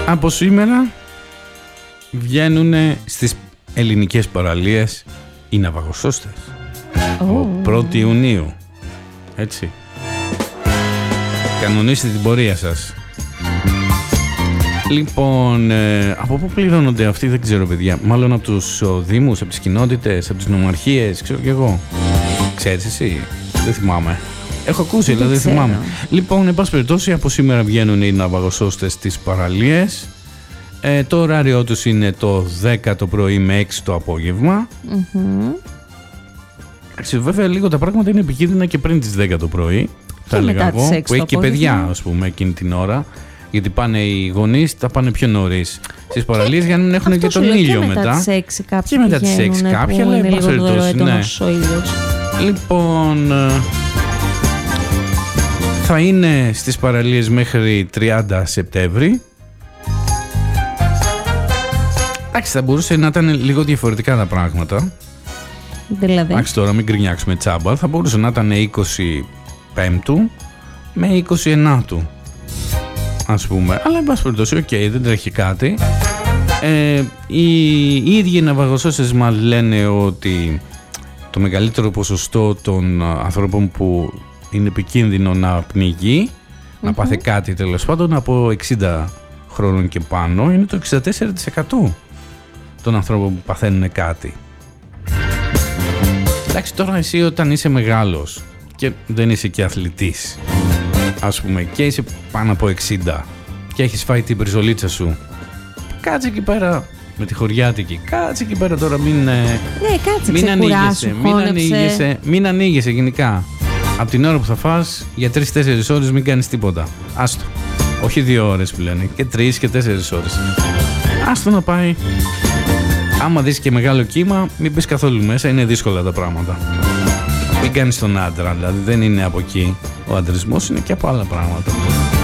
Από σήμερα βγαίνουν στις ελληνικές παραλίες οι ναυαγοσώστες. Από 1η Ιουνίου. Έτσι. Κανονίστε την πορεία σας. Λοιπόν, από πού πληρώνονται αυτοί δεν ξέρω παιδιά. Μάλλον από τους δήμους, από τις κοινότητες, από τις νομαρχίες, ξέρω κι εγώ. Ξέρεις εσύ, δεν θυμάμαι. Έχω ακούσει, αλλά δεν θυμάμαι. Λοιπόν, εν πάση περιπτώσει, από σήμερα βγαίνουν οι ναυαγοσώστες στις παραλίες. Το ωράριό τους είναι το 10 το πρωί με 6 το απόγευμα. Βέβαια, λίγο τα πράγματα είναι επικίνδυνα και πριν τις 10 το πρωί. Θα έλεγα εγώ, που έχει και παιδιά, ας πούμε, εκείνη την ώρα. Γιατί πάνε οι γονείς, τα πάνε πιο νωρίς στις παραλίες για να μην έχουν και τον ήλιο μετά. Και μετά τις 6 κάποιοι. Και μετά τις 6 κάποιοι, αλλά εν πάση περιπτώσει. Λοιπόν, θα είναι στις παραλίες μέχρι 30 Σεπτέμβρη. Εντάξει, θα μπορούσε να ήταν λίγο διαφορετικά τα πράγματα. Δηλαδή. Εντάξει, τώρα μην γκρινιάξουμε τσάμπα. Θα μπορούσε να ήταν 25 με 29, ας πούμε. Αλλά εν πάση περιπτώσει, οκ, δεν τρέχει κάτι. Οι ίδιοι ναυαγοσώστες μας λένε ότι το μεγαλύτερο ποσοστό των ανθρώπων που είναι επικίνδυνο να πνιγεί, να πάθει κάτι τέλος πάντων από 60 χρόνων και πάνω, είναι το 64% των ανθρώπων που παθαίνουν κάτι. Εντάξει, τώρα εσύ όταν είσαι μεγάλος και δεν είσαι και αθλητής, ας πούμε, και είσαι πάνω από 60 και έχεις φάει την μπριζολίτσα σου, κάτσε εκεί πέρα με τη χωριάτικη, κάτσε εκεί πέρα τώρα, μην ανοίγεσαι, μην ανοίγεσαι γενικά. Από την ώρα που θα φας, για 3-4 ώρες μην κάνεις τίποτα. Άστο. Όχι 2 ώρες που λένε, και 3 και 4 ώρες. Άστο να πάει. Άμα δεις και μεγάλο κύμα, μην πεις καθόλου μέσα, είναι δύσκολα τα πράγματα. Μην κάνεις τον άντρα, δηλαδή δεν είναι από εκεί. Ο αντρισμός είναι και από άλλα πράγματα.